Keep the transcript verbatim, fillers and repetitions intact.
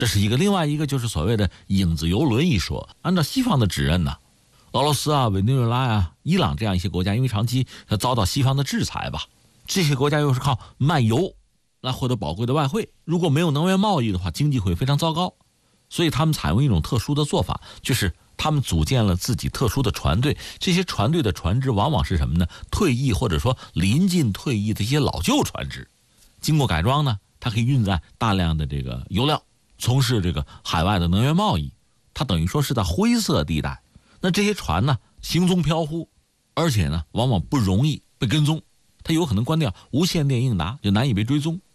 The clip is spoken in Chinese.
这是一个。另外一个就是所谓的影子游轮一说，按照西方的指认呢，俄罗斯啊、委内瑞拉啊、伊朗这样一些国家，因为长期遭到西方的制裁吧，这些国家又是靠卖油来获得宝贵的外汇，如果没有能源贸易的话，经济会非常糟糕。所以他们采用一种特殊的做法，就是他们组建了自己特殊的船队，这些船队的船只往往是什么呢？退役或者说临近退役的一些老旧船只，经过改装呢，它可以运载大量的这个油料，从事这个海外的能源贸易。它等于说是在灰色地带。那这些船呢，行踪飘忽，而且呢，往往不容易被跟踪，它有可能关掉无线电应答，就难以被追踪。